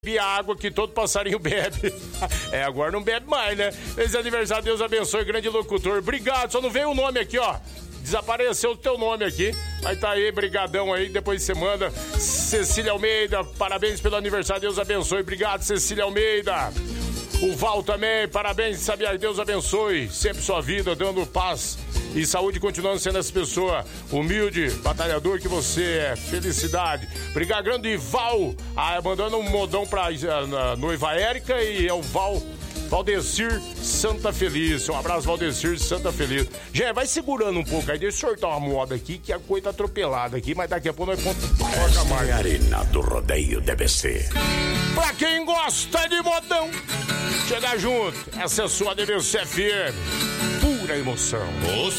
E a água que todo passarinho bebe. Agora não bebe mais, né? Esse aniversário, Deus abençoe, grande locutor. Obrigado, só não veio o nome aqui, ó. Desapareceu o teu nome aqui. Mas tá aí, brigadão aí, depois você manda. Cecília Almeida, parabéns pelo aniversário, Deus abençoe. Obrigado, Cecília Almeida. O Val também, parabéns, sabia? Deus abençoe sempre sua vida, dando paz e saúde, continuando sendo essa pessoa humilde, batalhador que você é. Felicidade. Obrigado, grande Val. Mandando um modão pra noiva Érica e é o Valdecir Santa Feliz. Um abraço, Valdecir Santa Feliz. Já vai segurando um pouco aí, deixa eu sortar uma moda aqui, que a coisa tá atropelada aqui, mas daqui a pouco nós Esta é a Arena do Rodeio DBC. Pra quem gosta de modão, chega junto. Essa é a sua DBC FM. Pura emoção.